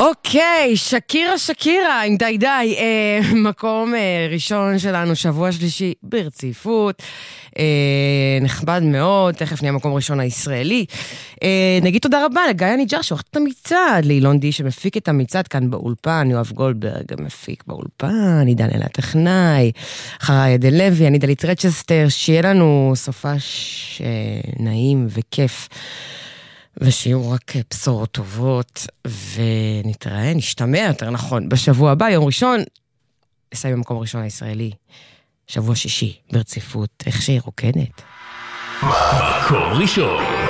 אוקיי, שקירה, עם די, מקום ראשון שלנו, שבוע שלישי ברציפות, נכבד מאוד, תכף נהיה מקום ראשון הישראלי. נגיד תודה רבה לגיא ניג'ר שעורך את המצעד, לאילון די שמפיק את המצעד כאן באולפן, יואב גולדברג המפיק באולפן, עידן אלה הטכנאי, אחריי עדן לוי, אני דלית רצ'סטר, שיהיה לנו סופש נעים וכיף. ושיהיו רק בשורות טובות, ונתראה, נשתמע יותר נכון, בשבוע הבא, יום ראשון, נסיים במקום ראשון הישראלי, שבוע שישי, ברציפות, איך שהיא רוקדת. מקום ראשון.